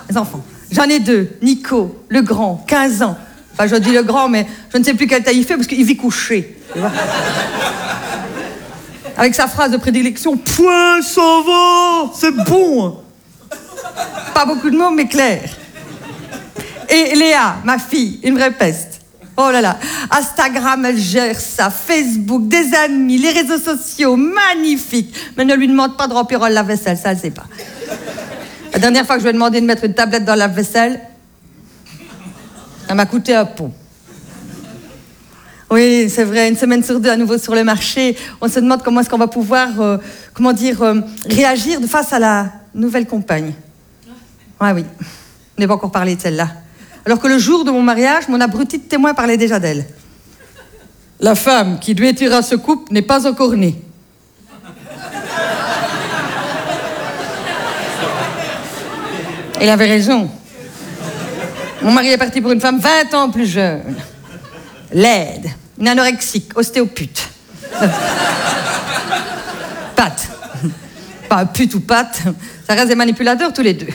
les enfants. J'en ai 2. Nico, le grand, 15 ans. Enfin, je dis le grand, mais je ne sais plus quelle taille il fait parce qu'il vit couché. Tu vois. Avec sa phrase de prédilection, « Point, ça va, c'est bon !» Pas beaucoup de mots, mais clair. Et Léa, ma fille, une vraie peste. Oh là là, Instagram, elle gère ça, Facebook, des amis, les réseaux sociaux, magnifique. Mais ne lui demande pas de remplir le lave-vaisselle, ça, elle ne sait pas. La dernière fois que je lui ai demandé de mettre une tablette dans le lave-vaisselle, ça m'a coûté un pont. Oui, c'est vrai, 1 semaine sur 2 à nouveau sur le marché. On se demande comment est-ce qu'on va pouvoir, réagir face à la nouvelle compagne. Ah oui, on n'a pas encore parlé de celle-là. Alors que le jour de mon mariage, mon abruti de témoin parlait déjà d'elle. La femme qui duétira ce couple n'est pas encore née. Il avait raison. Mon mari est parti pour une femme 20 ans plus jeune. Laide, une anorexique, ostéopute. Pâte. Pas pute ou pâte, ça reste des manipulateurs tous les deux.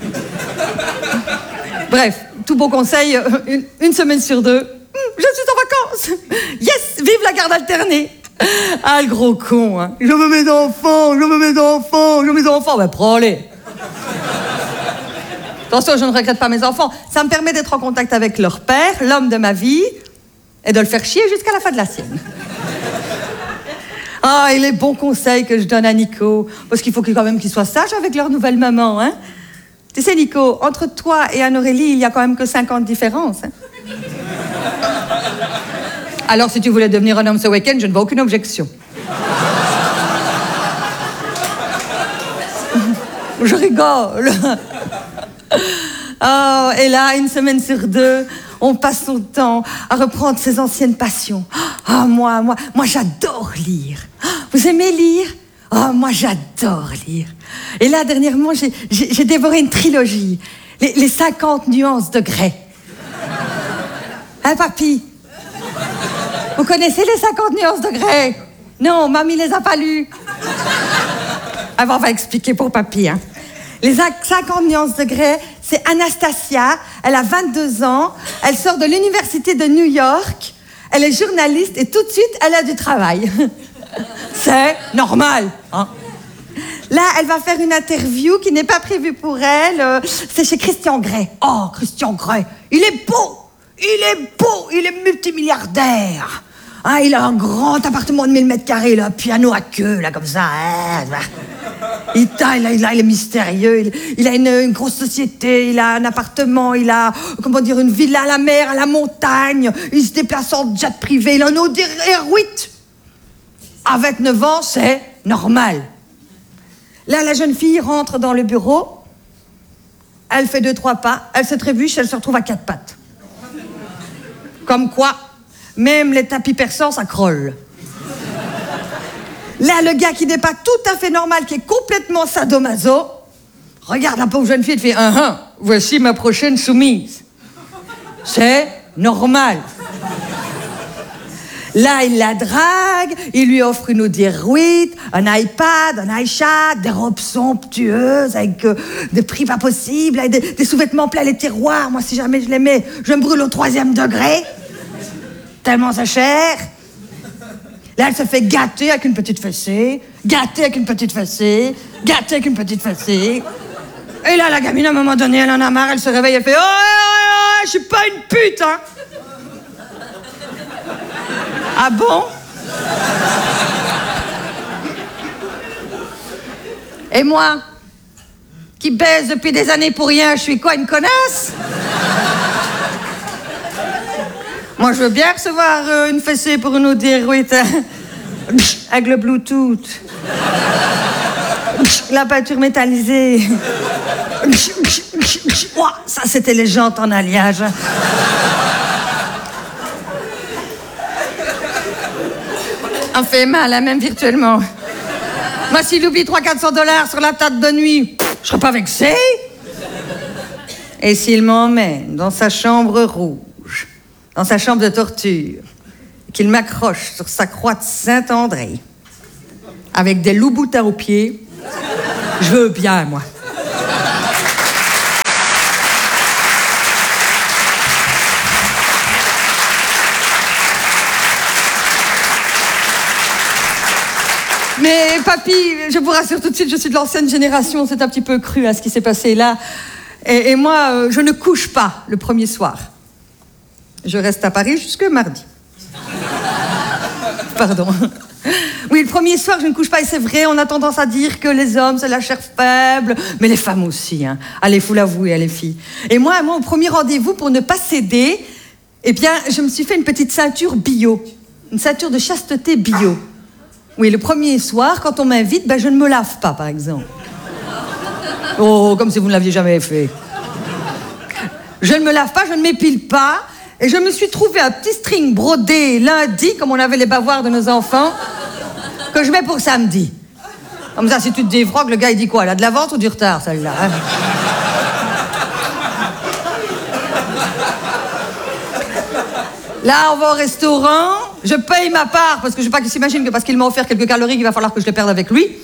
Bref, tout bon conseil, 1 semaine sur 2, je suis en vacances. Yes, vive la garde alternée. Ah, le gros con, hein. Je veux mes enfants, je veux mes enfants, je veux mes enfants. Ben, prends-les. Attention, je ne regrette pas mes enfants. Ça me permet d'être en contact avec leur père, l'homme de ma vie, et de le faire chier jusqu'à la fin de la sienne. Ah, et les bons conseils que je donne à Nico, parce qu'il faut quand même qu'il soit sage avec leur nouvelle maman, hein. Tu sais, Nico, entre toi et Anne-Aurélie, il y a quand même que 5 ans de différence. Hein. Alors, si tu voulais devenir un homme ce week-end, je ne vois aucune objection. Je rigole. Oh, et là, 1 semaine sur 2, on passe son temps à reprendre ses anciennes passions. Ah, moi, j'adore lire. Vous aimez lire? Ah, moi, j'adore lire. Et là, dernièrement, j'ai dévoré une trilogie. Les 50 nuances de Grey. Hein, papy? Vous connaissez les 50 nuances de Grey? Non, mamie les a pas lues. Ah, bon, on va expliquer pour papy, hein. Les 50 nuances de Grey, c'est Anastasia, elle a 22 ans, elle sort de l'université de New York, elle est journaliste et tout de suite, elle a du travail. C'est normal, hein. Là, elle va faire une interview qui n'est pas prévue pour elle, c'est chez Christian Grey. Oh, Christian Grey, il est beau, il est multimilliardaire. Ah, il a un grand appartement de 1000 mètres carrés, là, piano à queue, là, comme ça. Hein. Il est mystérieux, il a une grosse société, il a un appartement, il a, une villa à la mer, à la montagne, il se déplace en jet privé, il a un Audi R8. À 29 ans, c'est normal. Là, la jeune fille rentre dans le bureau, elle fait 2-3 pas, elle se trébuche, elle se retrouve à 4 pattes. Comme quoi, même les tapis persans, ça crolle. Là, le gars qui n'est pas tout à fait normal, qui est complètement sadomaso, regarde la pauvre jeune fille et fait « voici ma prochaine soumise. » C'est normal. Là, il la drague, il lui offre une Audi R8, un iPad, un iChat, des robes somptueuses avec des prix pas possibles, avec des sous-vêtements pleins les tiroirs. Moi, si jamais je les mets, je me brûle au 3e degré. Tellement c'est cher. Là, elle se fait gâter avec une petite fessée, gâter avec une petite fessée, gâter avec une petite fessée. Et là, la gamine, à un moment donné, elle en a marre, elle se réveille, elle fait « Oh, je suis pas une pute, hein !» Ah bon? Et moi, qui baise depuis des années pour rien, je suis quoi, une connasse? Moi, je veux bien recevoir une fessée pour une Audi R8, hein. Avec le Bluetooth. La peinture métallisée. Oh, ça, c'était les jantes en alliage. On fait mal, hein, même virtuellement. Moi, s'il oublie 300-400 $ sur la table de nuit, je serais pas vexée. Et s'il m'emmène dans sa chambre rouge, dans sa chambre de torture, qu'il m'accroche sur sa croix de Saint-André, avec des loups-boutins aux pieds, je veux bien, moi. Mais papy, je vous rassure tout de suite, je suis de l'ancienne génération, c'est un petit peu cru à ce qui s'est passé là. Et moi, je ne couche pas le premier soir. Je reste à Paris jusque mardi. Pardon. Oui, le premier soir, je ne couche pas, et c'est vrai, on a tendance à dire que les hommes, c'est la chair faible, mais les femmes aussi, hein. Allez, faut l'avouer, les filles. Et moi, au premier rendez-vous, pour ne pas céder, eh bien, je me suis fait une petite ceinture bio, une ceinture de chasteté bio. Oui, le premier soir, quand on m'invite, ben, je ne me lave pas, par exemple. Oh, comme si vous ne l'aviez jamais fait. Je ne me lave pas, je ne m'épile pas, et je me suis trouvé un petit string brodé lundi, comme on avait les bavoirs de nos enfants, que je mets pour samedi. Comme ça, si tu te défroques, le gars, il dit quoi? Elle a de l'avance ou du retard, celle-là, hein? Là, on va au restaurant, je paye ma part, parce que je ne veux pas qu'il s'imagine que parce qu'il m'a offert quelques calories, qu'il va falloir que je les perde avec lui.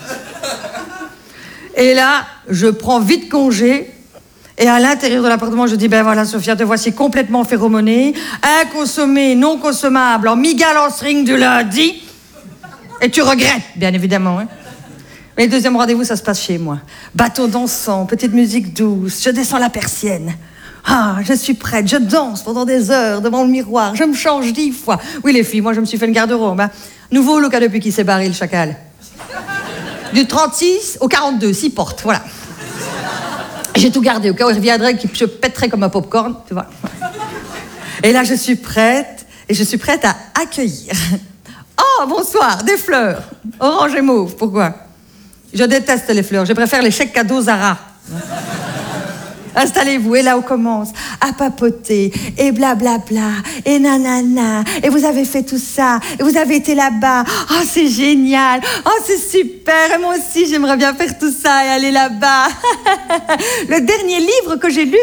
Et là, je prends vite congé, et à l'intérieur de l'appartement, je dis, ben voilà, Sophia, te voici complètement phéromonée, inconsommée, non consommable, en migale en string du lundi, et tu regrettes, bien évidemment, hein. Mais le deuxième rendez-vous, ça se passe chez moi. Bâton dansant, petite musique douce, je descends la persienne. Ah, je suis prête, je danse pendant des heures devant le miroir, je me change 10 fois. Oui, les filles, moi, je me suis fait une garde-robe, hein. Nouveau look depuis qu'il s'est barré, le chacal. Du 36 au 42, 6 portes, voilà. J'ai tout gardé, au cas où il reviendrait, qu'il se pèterait comme un popcorn, tu vois. Et là, je suis prête, et je suis prête à accueillir. Oh, bonsoir, des fleurs, orange et mauve, pourquoi? Je déteste les fleurs, je préfère les chèques cadeaux Zara. Installez-vous, et là on commence à papoter, et blablabla, et nanana, et vous avez fait tout ça, et vous avez été là-bas, oh c'est génial, oh c'est super, et moi aussi j'aimerais bien faire tout ça et aller là-bas. Le dernier livre que j'ai lu,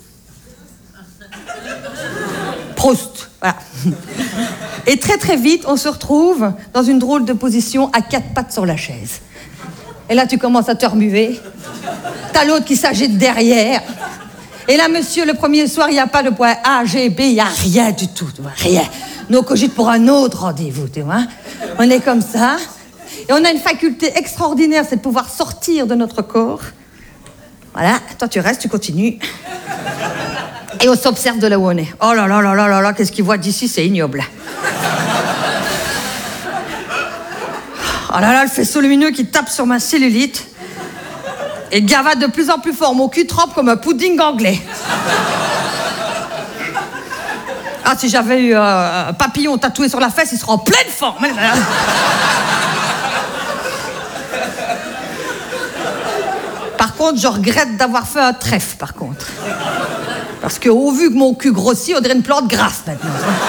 Proust, voilà. Et très très vite, on se retrouve dans une drôle de position à 4 pattes sur la chaise. Et là tu commences à te remuer, t'as l'autre qui s'agite derrière. Et là, monsieur, le premier soir, il n'y a pas de point A, G, B, il n'y a rien du tout, tu vois, rien. Nous, on cogite pour un autre rendez-vous, tu vois. On est comme ça. Et on a une faculté extraordinaire, c'est de pouvoir sortir de notre corps. Voilà, toi, tu restes, tu continues. Et on s'observe de là où on est. Oh là là là là là là, qu'est-ce qu'il voit d'ici, c'est ignoble. Oh là là, le faisceau lumineux qui tape sur ma cellulite. Et gavade de plus en plus fort, mon cul trempe comme un pudding anglais. Ah, si j'avais eu un papillon tatoué sur la fesse, il serait en pleine forme. Par contre, je regrette d'avoir fait un trèfle, par contre. Parce qu'au vu que mon cul grossit, on dirait une plante grasse, maintenant.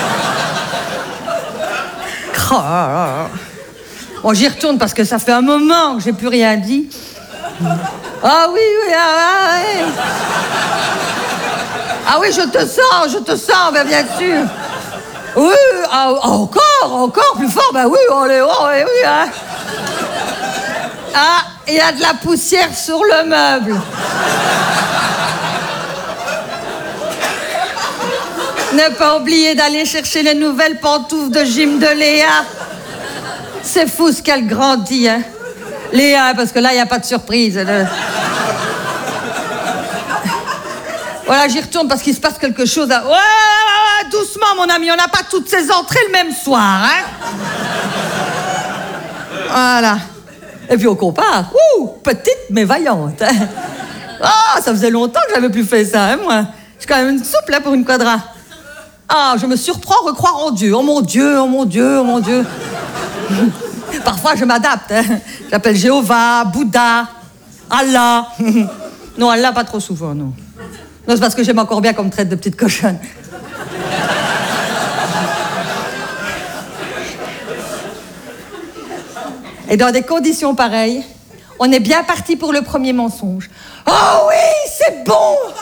Oh là là. Bon, j'y retourne parce que ça fait un moment que j'ai plus rien dit. Ah oui, oui, oui. Ah oui, je te sens, bien sûr. Oui, encore plus fort, ben oui, allez, oh, oui, hein. Ah, il y a de la poussière sur le meuble. Ne pas oublier d'aller chercher les nouvelles pantoufles de gym de Léa. C'est fou ce qu'elle grandit, hein. Léa, parce que là, il n'y a pas de surprise. Voilà, j'y retourne parce qu'il se passe quelque chose. Ouais, doucement, mon ami, on n'a pas toutes ces entrées le même soir, hein. Voilà. Et puis on compare. Petite mais vaillante. Hein. Oh, ça faisait longtemps que j'avais plus fait ça, hein, moi. Je suis quand même une souple, là, pour une quadra. Ah, je me surprends à recroire en Dieu. Oh mon Dieu, oh mon Dieu, oh mon Dieu. Parfois, je m'adapte. Hein. J'appelle Jéhovah, Bouddha, Allah. Non, Allah, pas trop souvent, non. Non, c'est parce que j'aime encore bien qu'on me traite de petite cochonne. Et dans des conditions pareilles, on est bien parti pour le premier mensonge. Oh oui, c'est bon!